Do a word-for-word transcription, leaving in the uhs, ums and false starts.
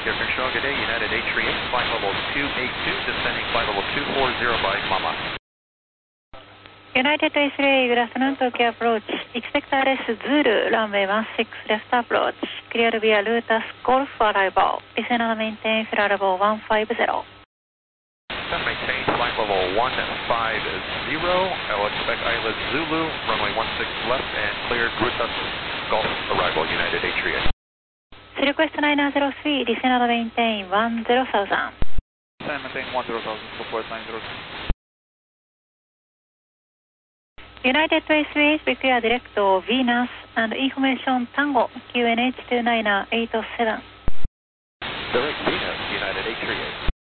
Here Crenshaw, good day, United eight three eight, flight level two eight two, descending flight level two four zero by Mama. United eight three eight, good afternoon, Tokyo approach. Expect R S Zulu, runway one six left approach. Clear via Lutas Golf arrival. Descend and maintain flight level one five zero. Maintain flight level one five zero. I will expect Islet Zulu, runway one six left, and cleared Rutas Golf arrival, United eight three eight. Request nine zero three, descend and maintain one zero thousand. Descend and maintain one zero thousand, support nine zero three. United eight three eight, require direct to Venus and information Tango, Q N H two nine eight seven. Direct Venus, United eight three eight.